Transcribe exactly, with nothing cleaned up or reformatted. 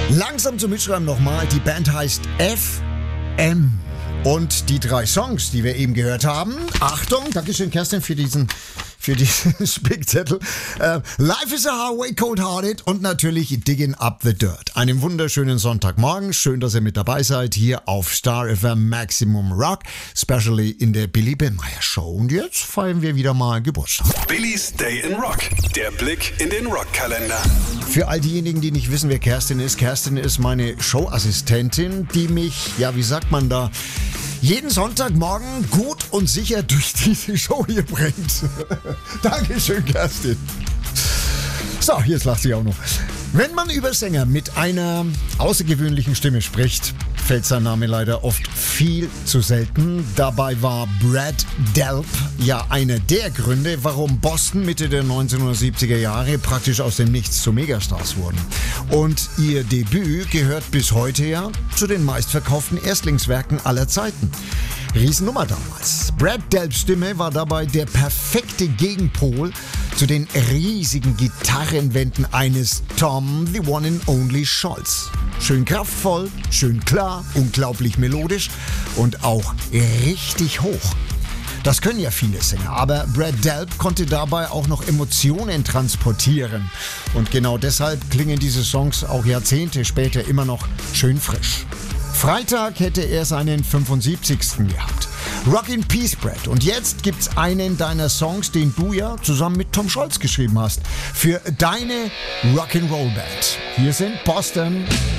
Langsam zum Mitschreiben nochmal. Die Band heißt F M. Und die drei Songs, die wir eben gehört haben. Achtung, Dankeschön, Kerstin, für diesen, für diesen Spickzettel. Äh, Life is a Highway, Cold-Hearted und natürlich Digging Up the Dirt. Einen wunderschönen Sonntagmorgen. Schön, dass ihr mit dabei seid hier auf Star F M Maximum Rock, especially in der Billy Billmeyer Show. Und jetzt feiern wir wieder mal Geburtstag. Billys Day in Rock. Der Blick in den Rockkalender. Für all diejenigen, die nicht wissen, wer Kerstin ist. Kerstin ist meine Showassistentin, die mich, ja, wie sagt man da, jeden Sonntagmorgen gut und sicher durch diese Show hier bringt. Dankeschön, Kerstin. So, jetzt lacht sie auch noch. Wenn man über Sänger mit einer außergewöhnlichen Stimme spricht, fällt sein Name leider oft viel zu selten. Dabei war Brad Delp ja einer der Gründe, warum Boston Mitte der neunzehnhundertsiebziger Jahre praktisch aus dem Nichts zu Megastars wurden. Und ihr Debüt gehört bis heute ja zu den meistverkauften Erstlingswerken aller Zeiten. Riesennummer damals. Brad Delps Stimme war dabei der perfekte Gegenpol zu den riesigen Gitarrenwänden eines Tom, the one and only Scholz. Schön kraftvoll, schön klar, unglaublich melodisch und auch richtig hoch. Das können ja viele Sänger, aber Brad Delp konnte dabei auch noch Emotionen transportieren. Und genau deshalb klingen diese Songs auch Jahrzehnte später immer noch schön frisch. Freitag hätte er seinen fünfundsiebzigsten gehabt. Rock in Peace, Brad. Und jetzt gibt's einen deiner Songs, den du ja zusammen mit Tom Scholz geschrieben hast, für deine Rock'n'Roll Band. Hier sind Boston.